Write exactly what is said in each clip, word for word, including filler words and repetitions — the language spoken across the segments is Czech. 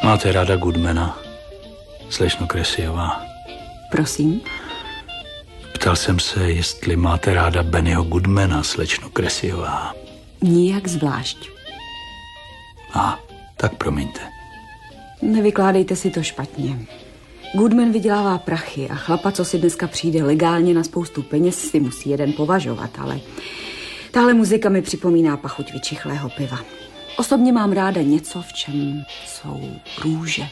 Máte ráda Goodmana, slečno Kresiová? Prosím? Ptal jsem se, jestli máte ráda Bennyho Goodmana, slečno Kresiová. Nijak zvlášť. A, tak promiňte. Nevykládejte si to špatně. Goodman vydělává prachy a chlapa, co si dneska přijde legálně na spoustu peněz, si musí jeden považovat, ale tahle muzika mi připomíná pachuť vyčichlého piva. Osobně mám ráda něco, v čem jsou růže.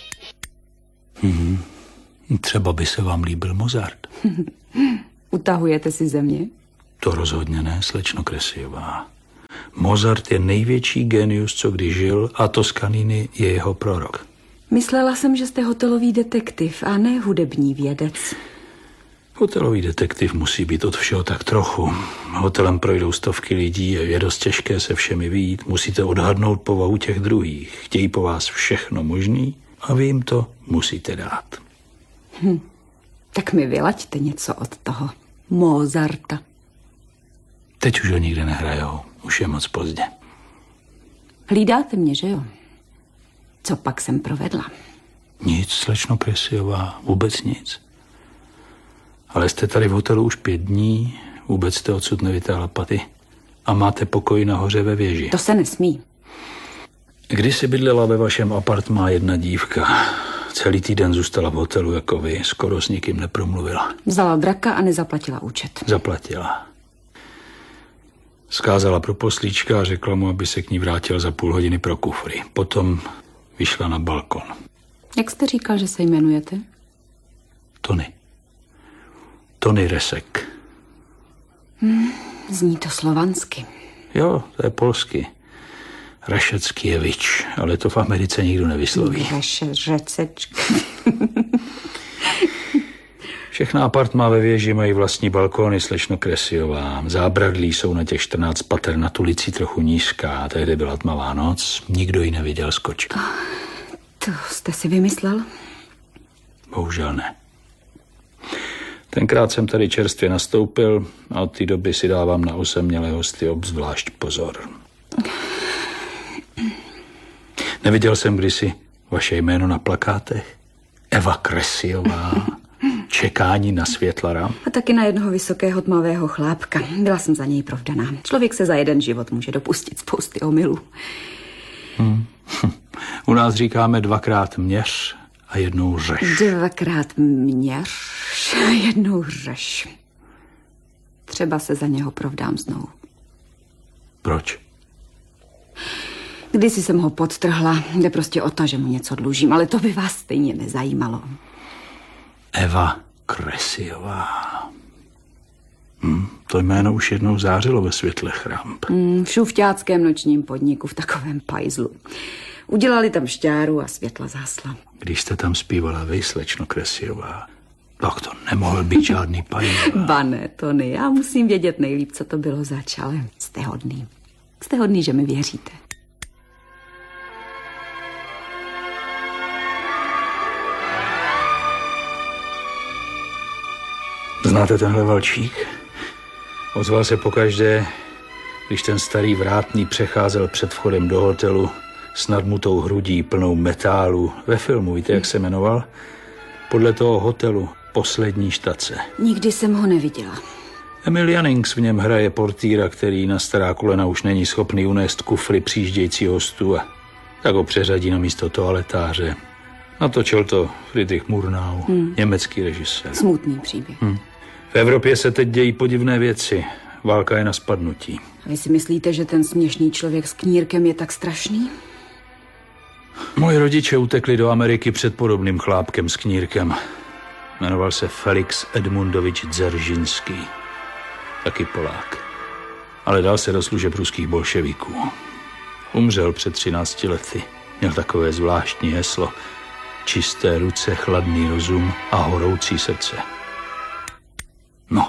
Mhm. Třeba by se vám líbil Mozart. Utahujete si ze mě? To rozhodně ne, slečno Kresiová. Mozart je největší genius, co kdy žil, a Toscanini je jeho prorok. Myslela jsem, že jste hotelový detektiv a ne hudební vědec. Hotelový detektiv musí být od všeho tak trochu. Hotelem projdou stovky lidí, je dost těžké se všemi vyjít. Musíte odhadnout povahu těch druhých. Chtějí po vás všechno možný a vy jim to musíte dát. Hm. Tak mi vylaďte něco od toho Mozarta. Teď už ho nikde nehrajou. Už je moc pozdě. Hlídáte mě, že jo? Co pak jsem provedla? Nic, slečno Kresiová, vůbec nic. Ale jste tady v hotelu už pět dní, vůbec jste odsud nevytáhla paty a máte pokoj nahoře ve věži. To se nesmí. Když si bydlela ve vašem apartmá jedna dívka, celý týden zůstala v hotelu jako vy, skoro s nikým nepromluvila. Vzala draka a nezaplatila účet. Zaplatila. Zkázala pro poslíčka a řekla mu, aby se k ní vrátil za půl hodiny pro kufry. Potom vyšla na balkon. Jak jste říkal, že se jmenujete? Tony. Tony Resek. Hmm, zní to slovansky. Jo, to je polsky. Rašeckievič, ale to v Americe nikdo nevysloví. Rašeřecečka. Všechna apartmá ve věži mají vlastní balkóny, slečno Kresiová. Zábradlí jsou na těch čtrnáct pater nad ulicí trochu nízká. Tehdy byla tmavá noc, nikdo ji neviděl skočit. To jste si vymyslel? Bohužel ne. Tenkrát jsem tady čerstvě nastoupil a od té doby si dávám na osamělé hosty obzvlášť pozor. Neviděl jsem kdysi vaše jméno na plakátech? Eva Kresiová. Čekání na světlara. A taky na jednoho vysokého tmavého chlápka. Byla jsem za něj provdaná. Člověk se za jeden život může dopustit spousty omylů. Hmm. U nás říkáme dvakrát měř a jednou řeš. Dvakrát měř a jednou řeš. Třeba se za něho provdám znovu. Proč? Kdysi jsem ho podtrhla. Jde prostě o to, že mu něco dlužím, ale to by vás stejně nezajímalo. Eva Kresiová. Hm, to jméno už jednou zářilo ve světle chramp. Hmm, v šufťáckém nočním podniku v takovém pajzlu. Udělali tam šťáru a světla zásla. Když jste tam zpívala vy, slečno Kresiová, tak to nemohl být žádný pajzl. Ba ne, Tony, já musím vědět nejlíp, co to bylo zač, ale jste hodný. Jste hodný, že mi věříte. Znáte tenhle valčík? Ozval se pokaždé, když ten starý vrátný přecházel před vchodem do hotelu s nadmutou hrudí plnou metálu. Ve filmu, víte, jak se jmenoval? Podle toho hotelu Poslední štace. Nikdy jsem ho neviděla. Emil Jannings v něm hraje portýra, který na stará kolena už není schopný unést kufry přijíždějící hostů a tak ho přeřadí na místo toaletáře. Natočil to Friedrich Murnau, hmm. německý režisér. Smutný příběh. Hmm. V Evropě se teď dějí podivné věci. Válka je na spadnutí. A vy si myslíte, že ten směšný člověk s knírkem je tak strašný? Moji rodiče utekli do Ameriky před podobným chlápkem s knírkem. Jmenoval se Felix Edmundovič Dzeržinský. Taky Polák. Ale dal se do služeb ruských bolševiků. Umřel před třinácti lety. Měl takové zvláštní heslo. Čisté ruce, chladný rozum a horoucí srdce. No.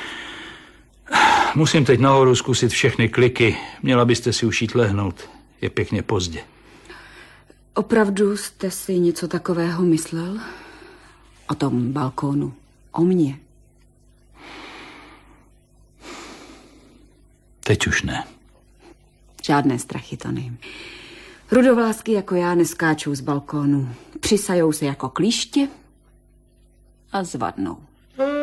Musím teď nahoru zkusit všechny kliky. Měla byste si už jít lehnout. Je pěkně pozdě. Opravdu jste si něco takového myslel? O tom balkónu? O mně? Teď už ne. Žádné strachy, Tony. Rudovlásky jako já neskáčou z balkónu. Přisajou se jako klíště a zvadnou.